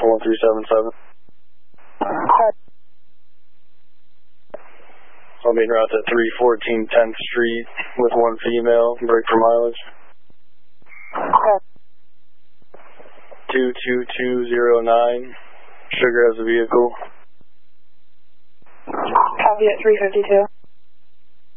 1377. I'll be en route at 314 10th Street with one female, break for mileage. 22209, Sugar has a vehicle. Copy at 352.